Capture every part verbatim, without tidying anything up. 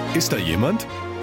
Ist da jemand?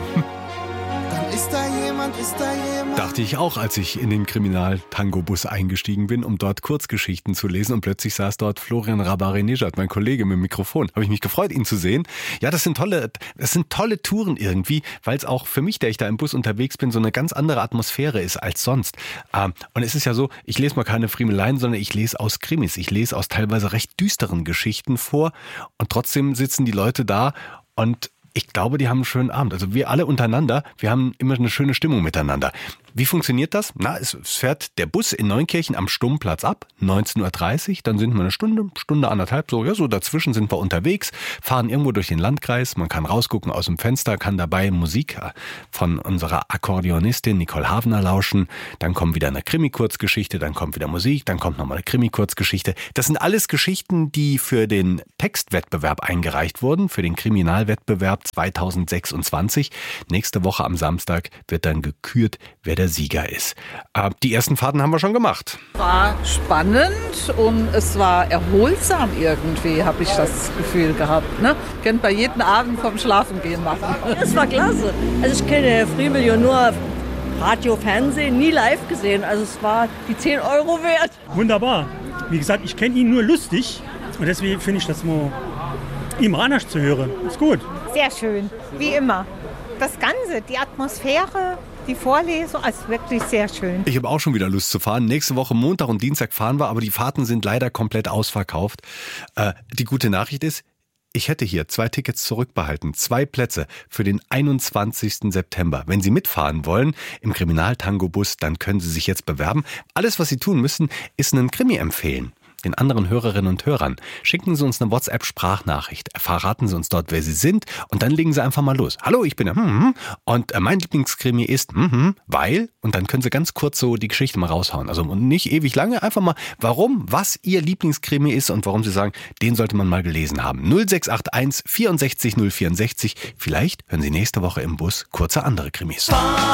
Dann ist da jemand, ist da jemand. Dachte ich auch, als ich in den Kriminal-Tango-Bus eingestiegen bin, um dort Kurzgeschichten zu lesen. Und plötzlich saß dort Florian Rabaré-Nejad, mein Kollege mit dem Mikrofon. Habe ich mich gefreut, ihn zu sehen. Ja, das sind tolle, das sind tolle Touren irgendwie, weil es auch für mich, der ich da im Bus unterwegs bin, so eine ganz andere Atmosphäre ist als sonst. Und es ist ja so, ich lese mal keine Friemeleien, sondern ich lese aus Krimis. Ich lese aus teilweise recht düsteren Geschichten vor. Und trotzdem sitzen die Leute da und ich glaube, die haben einen schönen Abend. Also wir alle untereinander, wir haben immer eine schöne Stimmung miteinander. Wie funktioniert das? Na, es fährt der Bus in Neunkirchen am Stummplatz ab, neunzehn Uhr dreißig. Dann sind wir eine Stunde, Stunde anderthalb, so ja, so dazwischen sind wir unterwegs, fahren irgendwo durch den Landkreis. Man kann rausgucken aus dem Fenster, kann dabei Musik von unserer Akkordeonistin Nicole Havner lauschen. Dann kommt wieder eine Krimi-Kurzgeschichte, dann kommt wieder Musik, dann kommt nochmal eine Krimi-Kurzgeschichte. Das sind alles Geschichten, die für den Textwettbewerb eingereicht wurden, für den Kriminalwettbewerb zweitausendsechsundzwanzig. Nächste Woche am Samstag wird dann gekürt, wer der Sieger ist. Die ersten Fahrten haben wir schon gemacht. War spannend und es war erholsam irgendwie, habe ich das Gefühl gehabt. Ne? Könnt bei jedem Abend vom Schlafengehen machen. Es war klasse. Also ich kenne Friemel ja nur Radio, Fernsehen, nie live gesehen. Also es war die zehn Euro wert. Wunderbar. Wie gesagt, ich kenne ihn nur lustig und deswegen finde ich das mal immer anders zu hören. Ist gut. Sehr schön, wie immer. Das Ganze, die Atmosphäre, die Vorlesung, ist wirklich sehr schön. Ich habe auch schon wieder Lust zu fahren. Nächste Woche Montag und Dienstag fahren wir, aber die Fahrten sind leider komplett ausverkauft. Äh, die gute Nachricht ist, ich hätte hier zwei Tickets zurückbehalten, zwei Plätze für den einundzwanzigsten September. Wenn Sie mitfahren wollen im Kriminal-Tango-Bus, dann können Sie sich jetzt bewerben. Alles, was Sie tun müssen, ist einen Krimi empfehlen. Den anderen Hörerinnen und Hörern. Schicken Sie uns eine WhatsApp-Sprachnachricht. Verraten Sie uns dort, wer Sie sind und dann legen Sie einfach mal los. Hallo, ich bin der hm, und mein Lieblingskrimi ist hm, weil und dann können Sie ganz kurz so die Geschichte mal raushauen. Also nicht ewig lange, einfach mal warum, was Ihr Lieblingskrimi ist und warum Sie sagen, den sollte man mal gelesen haben. null sechs acht eins vierundsechzig null vierundsechzig. Vielleicht hören Sie nächste Woche im Bus kurze andere Krimis.